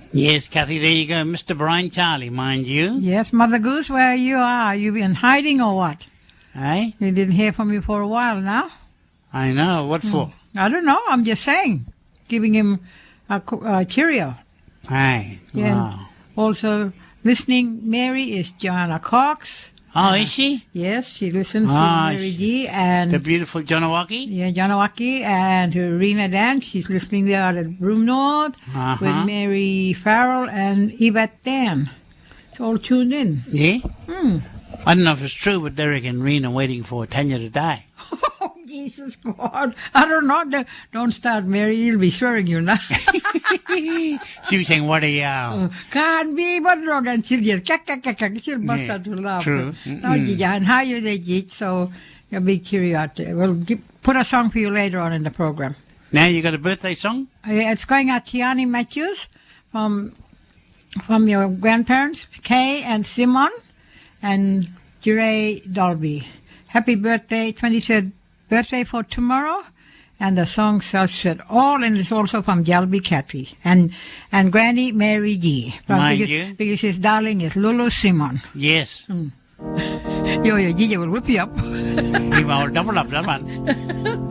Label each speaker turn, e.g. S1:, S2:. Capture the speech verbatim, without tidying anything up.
S1: Yes, Kathy, there you go. Mister Brian Charlie, mind you.
S2: Yes, Mother Goose, where you are? You been hiding or what?
S1: Eh?
S2: You didn't hear from me for a while now.
S1: I know. What for?
S2: I don't know. I'm just saying. Giving him a, a cheerio.
S1: Hey,
S2: Yeah.
S1: wow.
S2: Also listening, Mary, is Joanna Cox.
S1: Oh, is she?
S2: Yes, she listens
S1: Ah,
S2: to Mary
S1: she-
S2: G. and
S1: The beautiful Jonawaki?
S2: yeah, Janawaki and to Rena Dan. She's listening there at Broom North
S1: Uh-huh.
S2: with Mary Farrell and Yvette Dan. It's all tuned in.
S1: Yeah?
S2: Hmm.
S1: I don't know if it's true, but Derek and Rena waiting for Tanya to die.
S2: Oh, Jesus God. I don't know. Don't- Don't start, Mary. You'll be swearing you now.
S1: She was saying, what are you?
S2: Can't be but wrong. And she'll just, kak, kak, kak, kak. She'll bust
S1: Yeah,
S2: out to laugh.
S1: true.
S2: No, Gigi, and how you there, Gigi? So, a big cheerio out there. We'll give, put a song for you later on in the program.
S1: Now you got a birthday song?
S2: Uh, It's going out to Tiani Matthews from from your grandparents, Kay and Simon, and Jure Dolby. Happy birthday, twenty-third birthday for tomorrow. And the song said all, and it's also from Jalby Kathy and and Granny Mary G.
S1: Mind
S2: because,
S1: you.
S2: because his darling is Lulu Simon.
S1: Yes.
S2: Yo, yo, Gigi will whip you up.
S1: He will double up that one.